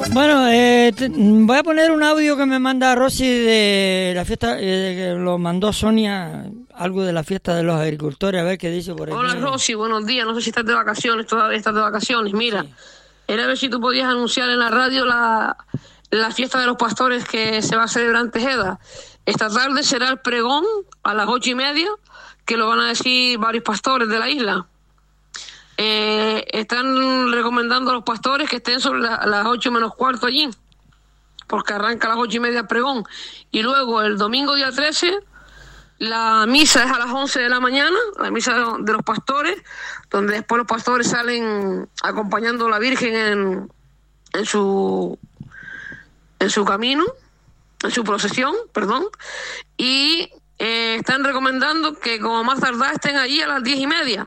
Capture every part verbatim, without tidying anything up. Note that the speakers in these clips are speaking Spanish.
Bueno, eh, te, voy a poner un audio que me manda Rosy de la fiesta, eh, que lo mandó Sonia, algo de la fiesta de los agricultores, a ver qué dice por ahí. Hola Rosy, buenos días, no sé si estás de vacaciones, todavía estás de vacaciones, mira, sí. Era a ver si tú podías anunciar en la radio la, la fiesta de los pastores que se va a celebrar en Tejeda. Esta tarde será el pregón a las ocho y media, que lo van a decir varios pastores de la isla. Eh, están recomendando a los pastores que estén sobre la, las ocho menos cuarto allí, porque arranca a las ocho y media el pregón. Y luego el domingo día trece, la misa es a las once de la mañana, la misa de, de los pastores, donde después los pastores salen acompañando a la Virgen en, en su en su camino, en su procesión, perdón, y eh, están recomendando que como más tardar estén allí a las diez y media.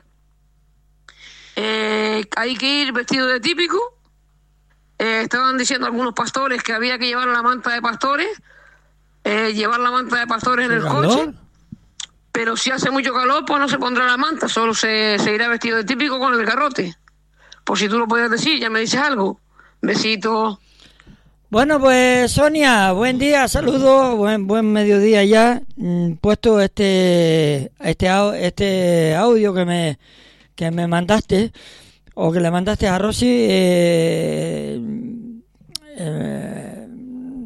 Eh, hay que ir vestido de típico. Eh, estaban diciendo algunos pastores que había que llevar la manta de pastores, eh, llevar la manta de pastores en el ¿Calor? coche, pero si hace mucho calor pues no se pondrá la manta, solo se, se irá vestido de típico con el garrote. Por si tú lo puedes decir, ya me dices algo. Besitos. Bueno, pues Sonia, buen día, saludos, buen buen mediodía ya. Mm, puesto este este este audio que me que me mandaste o que le mandaste a Rosy, eh, eh,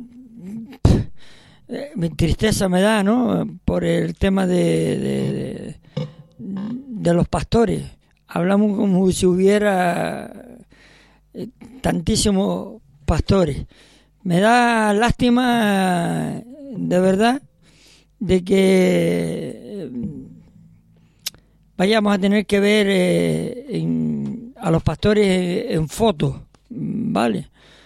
eh, mi tristeza me da, ¿no? Por el tema de de, de, de los pastores. Hablamos como si hubiera eh, tantísimos pastores. Me da lástima, de verdad, de que vayamos a tener que ver eh, en, a los pastores en fotos, ¿vale?